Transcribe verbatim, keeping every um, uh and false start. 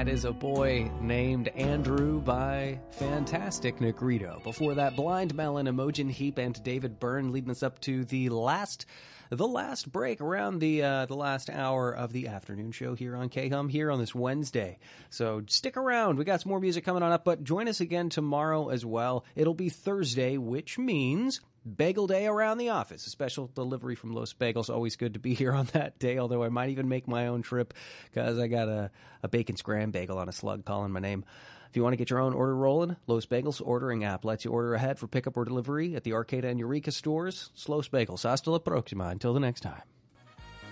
That is A Boy Named Andrew by Fantastic Negrito. Before that, Blind Melon, Imogen Heap, and David Byrne leading us up to the last the last break around the uh, the last hour of the afternoon show here on K-Hum here on this Wednesday. So stick around. We got some more music coming on up, but join us again tomorrow as well. It'll be Thursday, which means Bagel Day around the office. A special delivery from Los Bagels. Always good to be here on that day, although I might even make my own trip because I got a, a bacon scram bagel on a slug calling my name. If you want to get your own order rolling, Los Bagels ordering app lets you order ahead for pickup or delivery at the Arcata and Eureka stores. It's Los Bagels. Hasta la próxima. Until the next time.